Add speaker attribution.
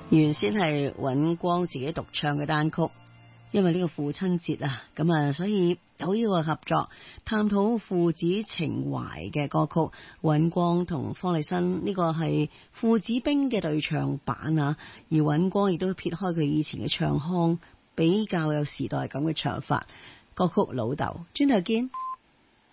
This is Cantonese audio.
Speaker 1: 原先係尹光自己獨唱嘅單曲，因為呢個父親節啊，咁啊，所以有呢個合作，探討父子情懷嘅歌曲。尹光同方力申呢個係父子兵嘅對唱版啊，而尹光亦都撇開佢以前嘅唱腔，比較有時代感嘅唱法。歌曲老豆，轉頭見。